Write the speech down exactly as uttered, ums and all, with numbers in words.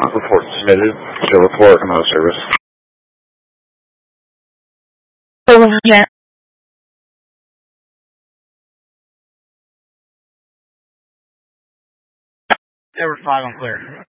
Report submitted. Show report. I'm out of service. Roger. Number five, I'm clear.